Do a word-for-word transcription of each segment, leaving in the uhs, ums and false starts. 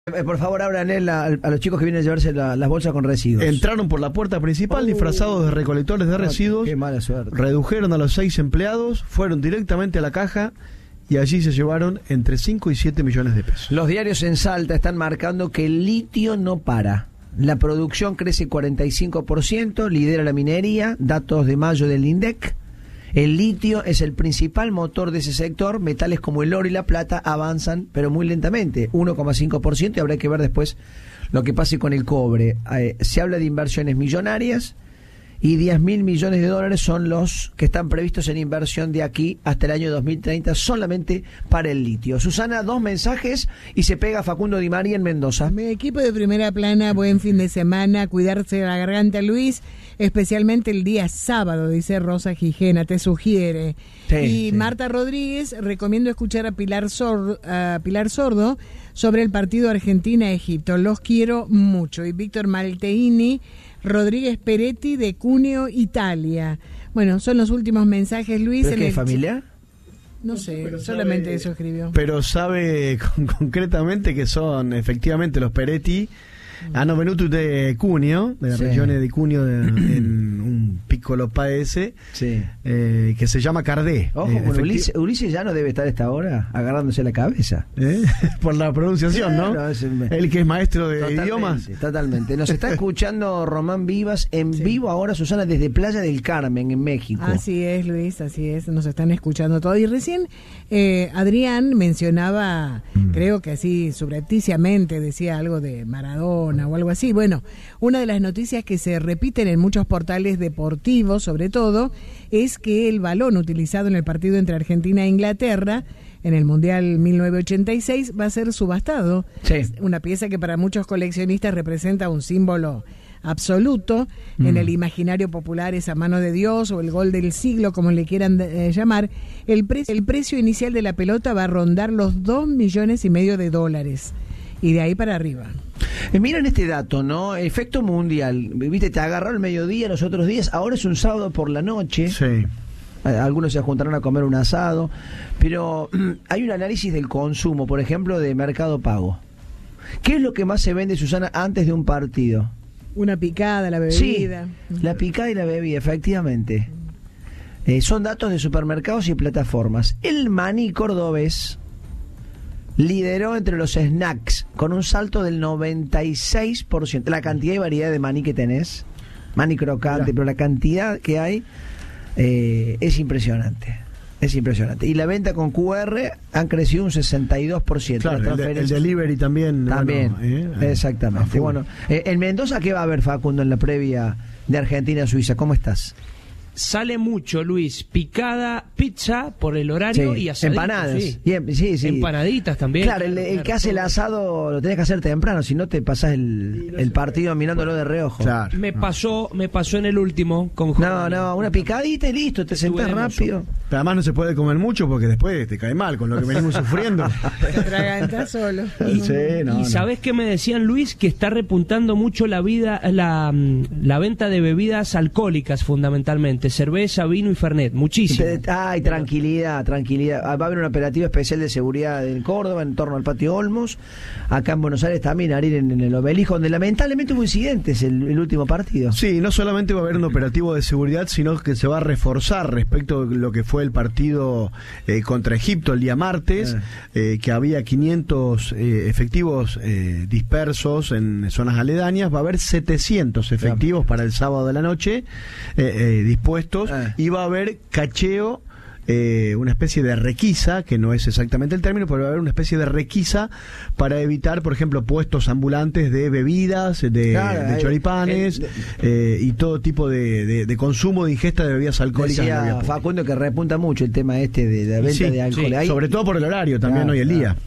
Por favor, abran a, a los chicos que vienen a llevarse la, las bolsas con residuos. Entraron por la puerta principal, uh, disfrazados de recolectores de residuos. Qué mala suerte. Redujeron a los seis empleados, fueron directamente a la caja y allí se llevaron entre cinco y siete millones de pesos. Los diarios en Salta están marcando que el litio no para. La producción crece cuarenta y cinco por ciento, lidera la minería, datos de mayo del INDEC. El litio es el principal motor de ese sector. Metales como el oro y la plata avanzan, pero muy lentamente, uno coma cinco por ciento, y habrá que ver después lo que pase con el cobre. Eh, se habla de inversiones millonarias y diez mil millones de dólares son los que están previstos en inversión de aquí hasta el año dos mil treinta solamente para el litio. Susana, dos mensajes y se pega Facundo Di María en Mendoza. Mi equipo de Primera Plana, buen fin de semana, cuidarse de la garganta, Luis, especialmente el día sábado, dice Rosa Gijena, te sugiere. Sí, y sí. Marta Rodríguez, recomiendo escuchar a Pilar, Sordo, a Pilar Sordo sobre el partido Argentina-Egipto, los quiero mucho. Y Víctor Malteini Rodríguez Peretti de Cuneo, Italia. Bueno, son los últimos mensajes, Luis. ¿Pero en qué el familia? No sé, pero solamente sabe, eso escribió. Pero sabe con, concretamente que son efectivamente los Peretti, hanno venuto de Cuneo, de la sí. región de Cuneo, de, en un piccolo paese, sí. eh, que se llama Cardé. Ojo, eh, con Ulises, Ulises ya no debe estar a esta hora agarrándose la cabeza. ¿Eh? Por la pronunciación, ¿no? no es el, el que es maestro de totalmente, idiomas. Totalmente. Nos está escuchando Román Vivas en sí. vivo ahora, Susana, desde Playa del Carmen, en México. Así es, Luis, así es. Nos están escuchando todo. Y recién eh, Adrián mencionaba, mm. creo que así subrepticiamente decía algo de Maradona o algo así. Bueno, una de las noticias que se repiten en muchos portales deportivos, sobre todo, es que el balón utilizado en el partido entre Argentina e Inglaterra en el Mundial mil novecientos ochenta y seis va a ser subastado. Sí. Una pieza que para muchos coleccionistas representa un símbolo absoluto mm. en el imaginario popular, esa mano de Dios o el gol del siglo, como le quieran eh, llamar. El, pre- el precio inicial de la pelota va a rondar los dos millones y medio de dólares y de ahí para arriba. Eh, miren este dato, ¿no? Efecto mundial. Viste, te agarró el mediodía los otros días, ahora es un sábado por la noche. Sí. Algunos se juntarán a comer un asado, pero hay un análisis del consumo, por ejemplo, de Mercado Pago. ¿Qué es lo que más se vende, Susana, antes de un partido? Una picada, la bebida. Sí, la picada y la bebida, efectivamente. Eh, son datos de supermercados y plataformas. El maní cordobés lideró entre los snacks con un salto del noventa y seis por ciento. La cantidad y variedad de maní que tenés, maní crocante, Mira. pero la cantidad que hay eh, es impresionante. Es impresionante. Y la venta con Q R han crecido un sesenta y dos por ciento. Claro, el, de, el delivery también. También, bueno, eh, exactamente. Bueno, eh, en Mendoza, ¿qué va a haber, Facundo, en la previa de Argentina-Suiza? ¿Cómo estás? Sale mucho, Luis, picada, pizza por el horario sí. y asaditos. Empanadas. Sí. Bien, sí, sí. Empanaditas también. Claro, el, el que hace el asado lo tenés que hacer temprano, si no te pasás el, sí, no el partido mirándolo de reojo. Claro. Me pasó me pasó en el último con No, no, una picadita y listo, te sentás rápido. Pero además no se puede comer mucho porque después te cae mal con lo que venimos sufriendo. Te tragantas solo. Y, sí, no, y no. ¿sabés qué me decían, Luis? Que está repuntando mucho la vida, la, la venta de bebidas alcohólicas, fundamentalmente, cerveza, vino y Fernet, muchísimo. Ay, tranquilidad, tranquilidad. Va a haber un operativo especial de seguridad en Córdoba, en torno al Patio Olmos. Acá en Buenos Aires también, Ariel, en, en el Obelisco, donde lamentablemente hubo incidentes el, el último partido. Sí, no solamente va a haber un operativo de seguridad, sino que se va a reforzar respecto a lo que fue el partido eh, contra Egipto el día martes, eh. Eh, que había quinientos eh, efectivos eh, dispersos en zonas aledañas. Va a haber setecientos efectivos para el sábado de la noche eh, eh, dispuestos. Eh. Y va a haber cacheo, eh, una especie de requisa, que no es exactamente el término, pero va a haber una especie de requisa para evitar, por ejemplo, puestos ambulantes de bebidas, de, claro, de choripanes el, eh, y todo tipo de, de, de consumo, de ingesta de bebidas alcohólicas. Decía Facundo que repunta mucho el tema este de la venta sí, de alcohol. Sí, ahí, sobre todo por el horario también claro, hoy el claro. día.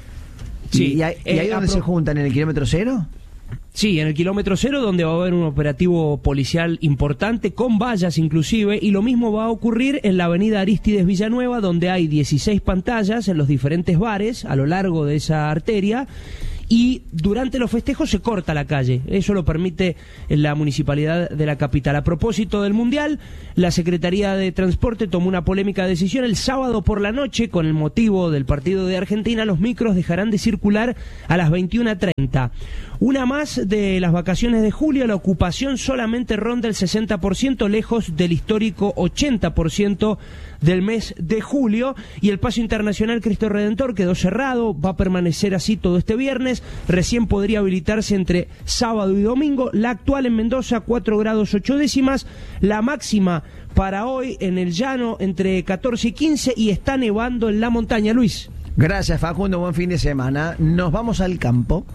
Sí, ¿Y, y ahí, eh, y ahí donde se juntan? ¿En el kilómetro cero? Sí, en el kilómetro cero, donde va a haber un operativo policial importante, con vallas inclusive, y lo mismo va a ocurrir en la avenida Arístides Villanueva, donde hay dieciséis pantallas en los diferentes bares a lo largo de esa arteria, y durante los festejos se corta la calle. Eso lo permite la municipalidad de la capital. A propósito del Mundial, la Secretaría de Transporte tomó una polémica decisión. El sábado por la noche, con el motivo del partido de Argentina, los micros dejarán de circular a las veintiuna treinta. Una más de las vacaciones de julio, la ocupación solamente ronda el sesenta por ciento, lejos del histórico ochenta por ciento del mes de julio, y el Paso Internacional Cristo Redentor quedó cerrado, va a permanecer así todo este viernes, recién podría habilitarse entre sábado y domingo. La actual en Mendoza, cuatro grados ocho décimas, la máxima para hoy en el llano entre catorce y quince, y está nevando en la montaña. Luis. Gracias, Facundo, buen fin de semana. Nos vamos al campo.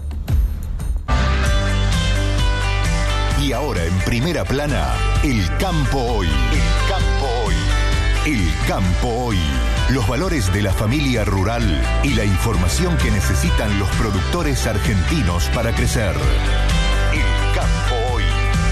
Y ahora en Primera Plana, el campo hoy. El campo hoy. El campo hoy. Los valores de la familia rural y la información que necesitan los productores argentinos para crecer. El campo hoy.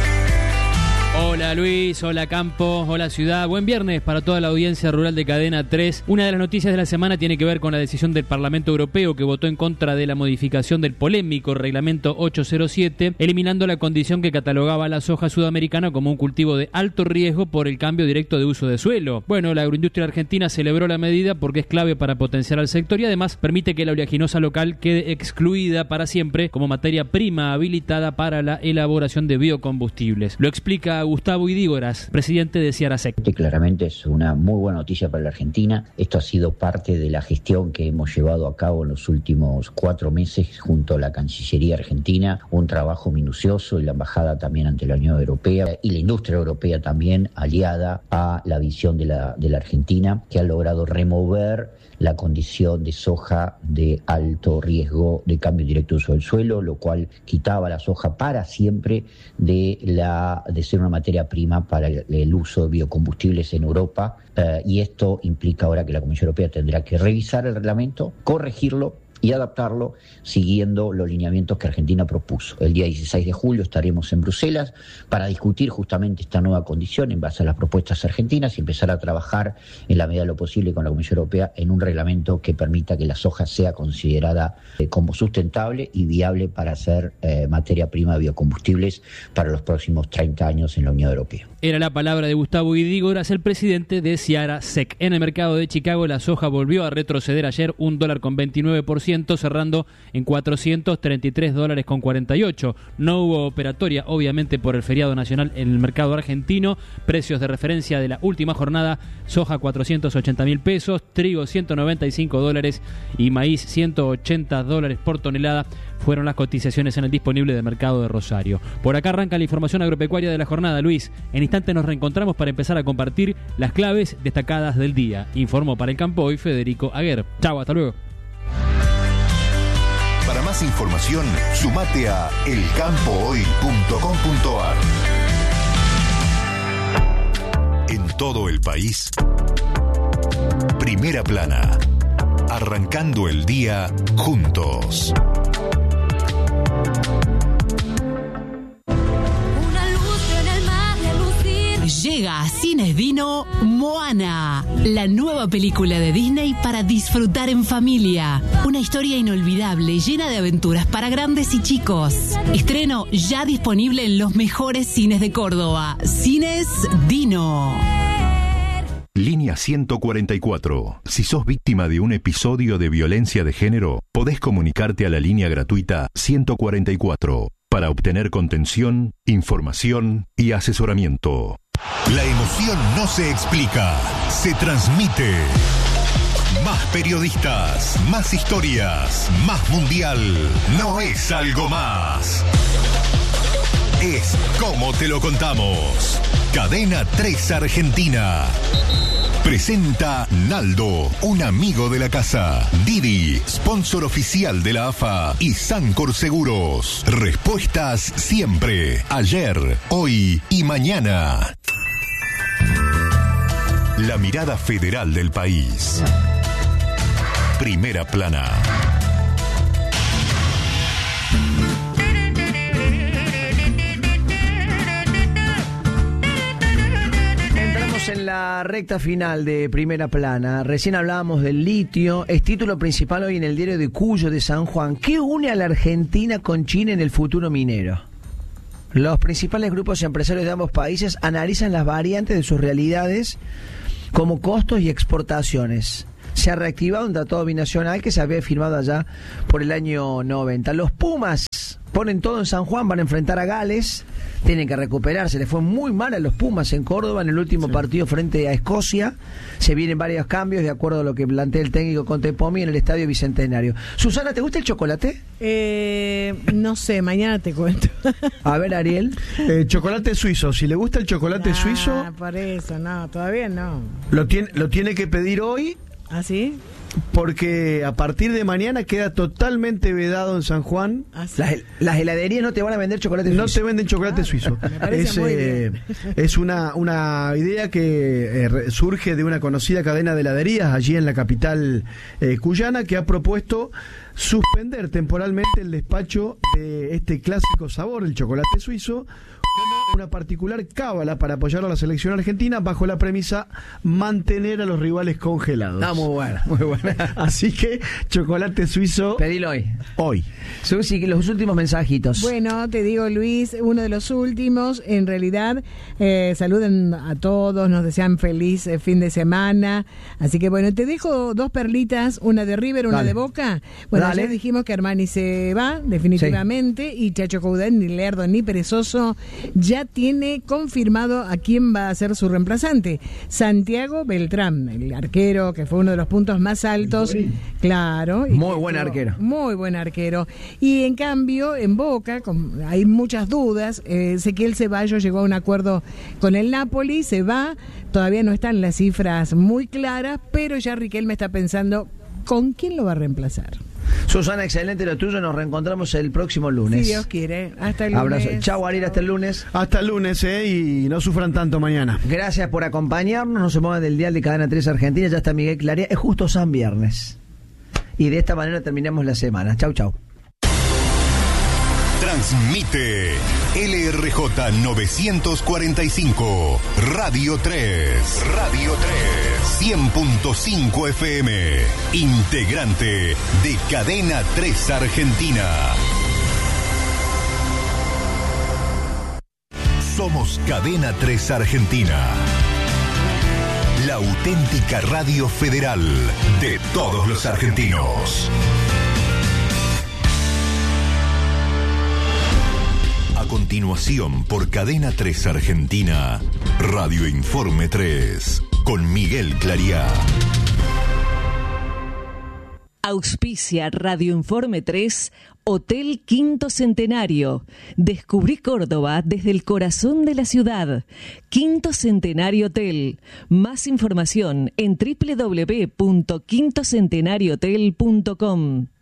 Hola Luis, hola Campo, hola Ciudad. Buen viernes para toda la audiencia rural de Cadena tres. Una de las noticias de la semana tiene que ver con la decisión del Parlamento Europeo, que votó en contra de la modificación del polémico Reglamento ochocientos siete, eliminando la condición que catalogaba a la soja sudamericana como un cultivo de alto riesgo por el cambio directo de uso de suelo. Bueno, la agroindustria argentina celebró la medida porque es clave para potenciar al sector y además permite que la oleaginosa local quede excluida para siempre como materia prima habilitada para la elaboración de biocombustibles. Lo explica Gustavo Idígoras, presidente de Ciarasec. Claramente es una muy buena noticia para la Argentina. Esto ha sido parte de la gestión que hemos llevado a cabo en los últimos cuatro meses junto a la Cancillería Argentina, un trabajo minucioso y la embajada también ante la Unión Europea y la industria europea también aliada a la visión de la, de la Argentina, que ha logrado remover la condición de soja de alto riesgo de cambio directo de uso del suelo, lo cual quitaba la soja para siempre de la de ser una materia prima para el, el uso de biocombustibles en Europa, eh, y esto implica ahora que la Comisión Europea tendrá que revisar el reglamento, corregirlo y adaptarlo siguiendo los lineamientos que Argentina propuso. El día dieciséis de julio estaremos en Bruselas para discutir justamente esta nueva condición en base a las propuestas argentinas y empezar a trabajar en la medida de lo posible con la Comisión Europea en un reglamento que permita que la soja sea considerada eh, como sustentable y viable para ser eh, materia prima de biocombustibles para los próximos treinta años en la Unión Europea. Era la palabra de Gustavo Idígoras, el presidente de Ciarasec. En el mercado de Chicago la soja volvió a retroceder ayer un dólar con veintinueve por ciento, cerrando en cuatrocientos treinta y tres dólares con cuarenta y ocho. No hubo operatoria, obviamente, por el feriado nacional en el mercado argentino. Precios de referencia de la última jornada: soja cuatrocientos ochenta mil pesos, trigo ciento noventa y cinco dólares y maíz ciento ochenta dólares por tonelada. Fueron las cotizaciones en el disponible del mercado de Rosario. Por acá arranca la información agropecuaria de la jornada, Luis. En instante nos reencontramos para empezar a compartir las claves destacadas del día. Informó para el campo hoy Federico Aguer. Chau, hasta luego. Para más información, sumate a el campo hoy punto com punto a r. En todo el país, Primera Plana. Arrancando el día juntos. Llega a Cines Dino Moana, la nueva película de Disney para disfrutar en familia. Una historia inolvidable, llena de aventuras para grandes y chicos. Estreno ya disponible en los mejores cines de Córdoba. Cines Dino. Línea ciento cuarenta y cuatro. Si sos víctima de un episodio de violencia de género, podés comunicarte a la línea gratuita ciento cuarenta y cuatro para obtener contención, información y asesoramiento. La emoción no se explica, se transmite. Más periodistas, más historias, más mundial. No es algo más. Es como te lo contamos. Cadena tres Argentina. Presenta Naldo, un amigo de la casa. Didi, sponsor oficial de la A F A. Y Sancor Seguros. Respuestas siempre. Ayer, hoy y mañana. La mirada federal del país. Primera Plana. En la la recta final de Primera Plana. Recién hablábamos del litio. Es título principal hoy en el diario de Cuyo de San Juan. ¿Qué une a la Argentina con China en el futuro minero? Los principales grupos empresarios de ambos países analizan las variantes de sus realidades como costos y exportaciones. Se ha reactivado un tratado binacional que se había firmado allá por el año noventa. Los Pumas ponen todo en San Juan, van a enfrentar a Gales, tienen que recuperarse. Le fue muy mal a los Pumas en Córdoba en el último sí. partido frente a Escocia. Se vienen varios cambios de acuerdo a lo que plantea el técnico Conte Pomi en el Estadio Bicentenario. Susana, ¿te gusta el chocolate? Eh, no sé, mañana te cuento. A ver, Ariel. Eh, chocolate suizo. Si le gusta el chocolate nah, suizo... por eso, no, todavía no. Lo tiene, lo tiene que pedir hoy. ¿Ah, sí? Porque a partir de mañana queda totalmente vedado en San Juan. ¿Ah, sí? Las, las heladerías no te van a vender chocolate no suizo. No te venden chocolate ah, suizo. Me parece es, muy eh, bien. Es una, una idea que eh, surge de una conocida cadena de heladerías allí en la capital eh, cuyana, que ha propuesto suspender temporalmente el despacho de este clásico sabor, el chocolate suizo, como una particular cábala para apoyar a la selección argentina bajo la premisa mantener a los rivales congelados. Ah, muy buena, muy buena. Así que chocolate suizo. Pedilo hoy. Hoy. Susi, los últimos mensajitos. Bueno, te digo, Luis, uno de los últimos. En realidad, eh, saluden a todos, nos desean feliz eh, fin de semana. Así que bueno, te dejo dos perlitas, una de River, una Dale. de Boca. Bueno, Dale. ya dijimos que Armani se va, definitivamente, sí. y Chacho Coudet, ni lerdo ni perezoso, ya tiene confirmado a quién va a ser su reemplazante. Santiago Beltrán, el arquero que fue uno de los puntos más altos. Claro. Muy buen arquero. Muy buen arquero. Y en cambio, en Boca, con, hay muchas dudas. Eh, Ezequiel Ceballos llegó a un acuerdo con el Napoli, se va. Todavía no están las cifras muy claras, pero ya Riquelme está pensando con quién lo va a reemplazar. Susana, excelente lo tuyo. Nos reencontramos el próximo lunes. Si Dios quiere. Hasta el lunes. Abrazo. Chau, Ariel, hasta el lunes. Hasta el lunes, eh, y no sufran tanto mañana. Gracias por acompañarnos. No se muevan del dial de Cadena tres Argentina. Ya está Miguel Claría. Es justo San Viernes. Y de esta manera terminamos la semana. Chau, chau. Transmite L R J novecientos cuarenta y cinco, Radio tres. Radio tres. cien punto cinco F M. Integrante de Cadena tres Argentina. Somos Cadena tres Argentina. La auténtica radio federal de todos los argentinos. A continuación, por Cadena tres Argentina, Radio Informe tres, con Miguel Claría. Auspicia Radio Informe tres, Hotel Quinto Centenario. Descubrí Córdoba desde el corazón de la ciudad. Quinto Centenario Hotel. Más información en doble u doble u doble u punto quinto centenario hotel punto com.